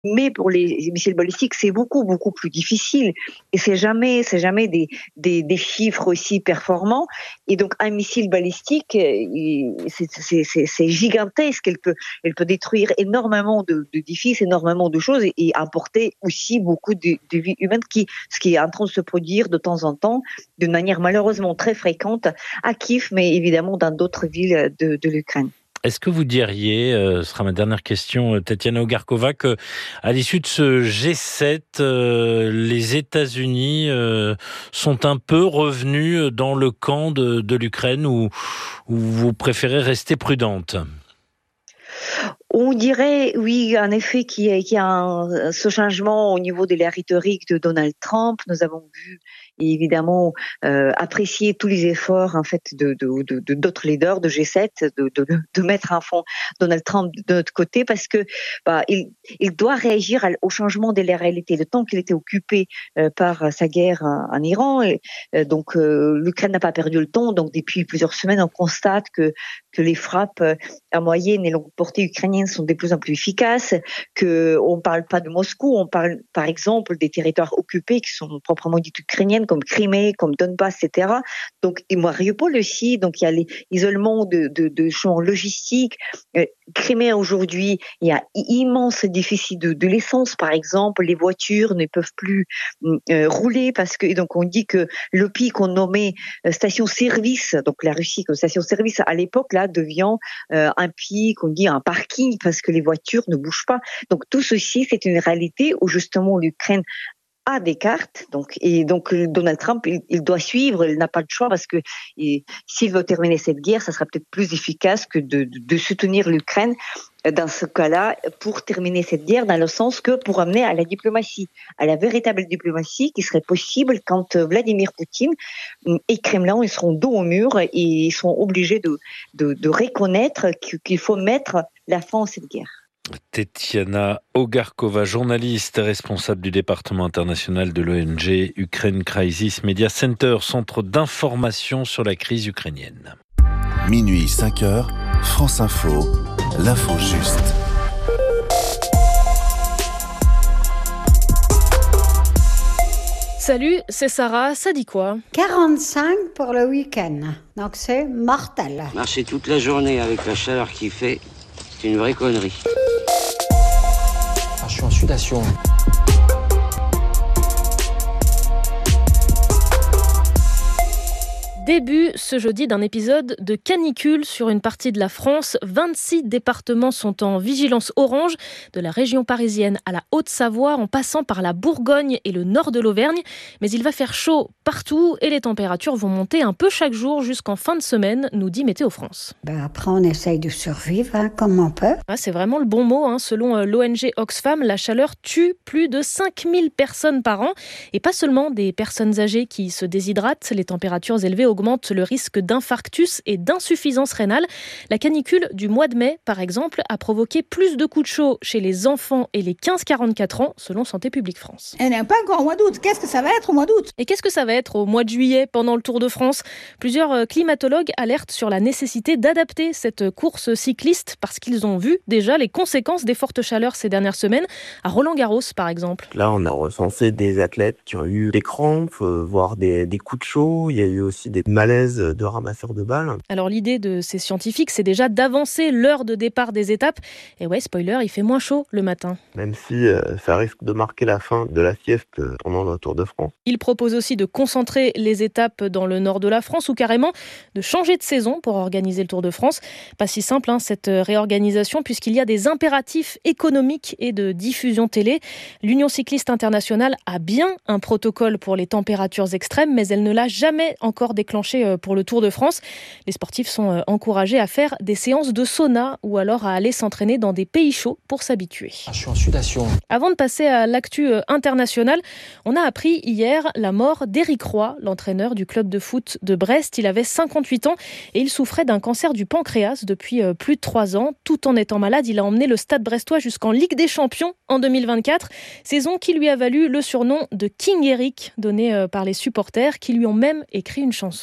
Mais pour les missiles balistiques, c'est beaucoup, beaucoup plus difficile. Et c'est jamais des chiffres aussi performants. Et donc, un missile balistique, c'est gigantesque. Elle peut détruire énormément d'édifices, énormément de choses et apporter aussi beaucoup de vies humaines, ce qui est en train de se produire de temps en temps, d'une manière malheureusement très fréquente à Kiev, mais évidemment dans d'autres villes de l'Ukraine. Est-ce que vous diriez, ce sera ma dernière question, Tatiana Ogarkova, que à l'issue de ce G7, les États-Unis sont un peu revenus dans le camp de l'Ukraine, ou vous préférez rester prudente ? On dirait, oui, en effet, qu'il y a ce changement au niveau de la rhétorique de Donald Trump. Nous avons vu, évidemment, apprécier tous les efforts, en fait, de d'autres leaders de G7, de mettre en fond Donald Trump de notre côté, parce que, il doit réagir au changement de la réalité. Le temps qu'il était occupé par sa guerre en Iran, donc l'Ukraine n'a pas perdu le temps. Donc depuis plusieurs semaines, on constate que les frappes à moyenne et longue portée ukrainiennes sont de plus en plus efficaces, que on parle pas de Moscou, on parle par exemple des territoires occupés qui sont proprement dits ukrainiennes, comme Crimée, comme Donbass, etc. Donc, et Mariupol aussi, donc il y a l'isolement de champs logistiques. Crimée aujourd'hui, il y a immense déficit de l'essence, par exemple, les voitures ne peuvent plus rouler parce que, et donc on dit que le pic qu'on nommait station-service, donc la Russie comme station-service à l'époque là devient un pic, on dit un parking parce que les voitures ne bougent pas. Donc tout ceci, c'est une réalité où justement l'Ukraine a des cartes, donc Donald Trump, il doit suivre, il n'a pas le choix parce que s'il veut terminer cette guerre, ça sera peut-être plus efficace que de soutenir l'Ukraine dans ce cas-là pour terminer cette guerre, dans le sens que pour amener à la diplomatie, à la véritable diplomatie qui serait possible quand Vladimir Poutine et Kremlin ils seront dos au mur et ils seront obligés de reconnaître qu'il faut mettre la fin à cette guerre. Tatiana Ogarkova, journaliste et responsable du département international de l'ONG Ukraine Crisis Media Center, centre d'information sur la crise ukrainienne. Minuit 5h, France Info, l'info juste. Salut, c'est Sarah, ça dit quoi ? 45 pour le week-end, donc c'est mortel. Marcher toute la journée avec la chaleur qu'il fait, c'est une vraie connerie. Je suis en sudation. Début ce jeudi d'un épisode de canicule sur une partie de la France. 26 départements sont en vigilance orange, de la région parisienne à la Haute-Savoie, en passant par la Bourgogne et le nord de l'Auvergne. Mais il va faire chaud partout et les températures vont monter un peu chaque jour jusqu'en fin de semaine, nous dit Météo France. Après, on essaye de survivre comme on peut. C'est vraiment le bon mot. Selon l'ONG Oxfam, la chaleur tue plus de 5000 personnes par an. Et pas seulement des personnes âgées qui se déshydratent. Les températures élevées augmente le risque d'infarctus et d'insuffisance rénale. La canicule du mois de mai, par exemple, a provoqué plus de coups de chaud chez les enfants et les 15-44 ans, selon Santé publique France. Elle n'est pas encore au mois d'août. Qu'est-ce que ça va être au mois d'août ? Et qu'est-ce que ça va être au mois de juillet, pendant le Tour de France ? Plusieurs climatologues alertent sur la nécessité d'adapter cette course cycliste parce qu'ils ont vu déjà les conséquences des fortes chaleurs ces dernières semaines, à Roland-Garros, par exemple. Là, on a recensé des athlètes qui ont eu des crampes, voire des coups de chaud. Il y a eu aussi des malaises de ramasseurs de balles. Alors l'idée de ces scientifiques, c'est déjà d'avancer l'heure de départ des étapes. Et ouais, spoiler, il fait moins chaud le matin. Même si ça risque de marquer la fin de la sieste pendant le Tour de France. Il propose aussi de concentrer les étapes dans le nord de la France ou carrément de changer de saison pour organiser le Tour de France. Pas si simple cette réorganisation puisqu'il y a des impératifs économiques et de diffusion télé. L'Union cycliste internationale a bien un protocole pour les températures extrêmes, mais elle ne l'a jamais encore déclenché pour le Tour de France. Les sportifs sont encouragés à faire des séances de sauna ou alors à aller s'entraîner dans des pays chauds pour s'habituer. Je suis en sudation. Avant de passer à l'actu internationale, on a appris hier la mort d'Éric Roy, l'entraîneur du club de foot de Brest. Il avait 58 ans et il souffrait d'un cancer du pancréas depuis plus de 3 ans. Tout en étant malade, il a emmené le Stade brestois jusqu'en Ligue des Champions en 2024. Saison qui lui a valu le surnom de King Eric, donné par les supporters qui lui ont même écrit une chanson.